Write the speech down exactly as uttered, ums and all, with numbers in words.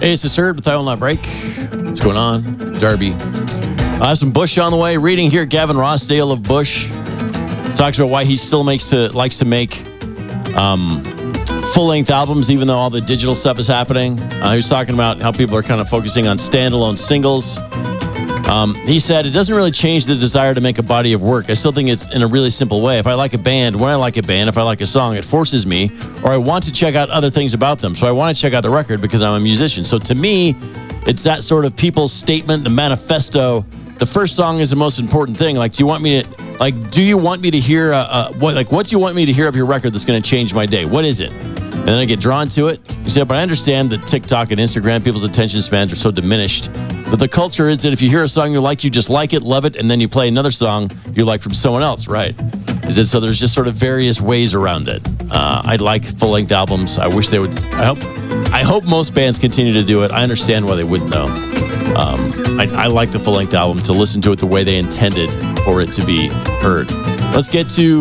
Hey, it's the Third with I Will Not Break. What's going on? Darby. I have some Bush on the way. Reading here, Gavin Rossdale of Bush talks about why he still makes to likes to make um, full-length albums, even though all the digital stuff is happening. Uh, he was talking about how people are kind of focusing on standalone singles. Um, he said, it doesn't really change the desire to make a body of work. I still think it's in a really simple way. If I like a band, when I like a band, if I like a song, it forces me, or I want to check out other things about them. So I want to check out the record because I'm a musician. So to me, it's that sort of people's statement, the manifesto. The first song is the most important thing. Like, do you want me to, like, do you want me to hear, uh, uh, what, like, what do you want me to hear of your record that's going to change my day? What is it? And then I get drawn to it. He said, but I understand that TikTok and Instagram, people's attention spans are so diminished. But the culture is that if you hear a song you like, you just like it, love it, and then you play another song you like from someone else, right? Is it so there's just sort of various ways around it. Uh, I like full-length albums. I wish they would. I hope I hope most bands continue to do it. I understand why they wouldn't, though. Um, I, I like the full-length album to listen to it the way they intended for it to be heard. Let's get to